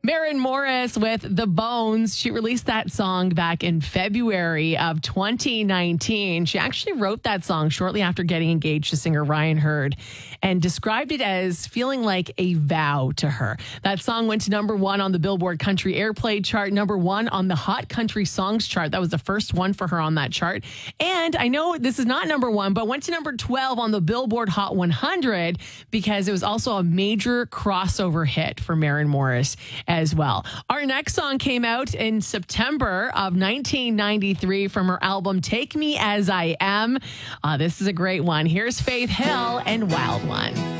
Maren Morris with The Bones. She released that song back in February of 2019. She actually wrote that song shortly after getting engaged to singer Ryan Hurd and described it as feeling like a vow to her. That song went to number 1 on the Billboard Country Airplay chart, number 1 on the Hot Country Songs chart. That was the first one for her on that chart. And I know this is not number 1, but went to number 12 on the Billboard Hot 100 because it was also a major crossover hit for Maren Morris as well. Our next song came out in September of 1993 from her album Take Me As I Am. This is a great one. Here's Faith Hill and Wild One.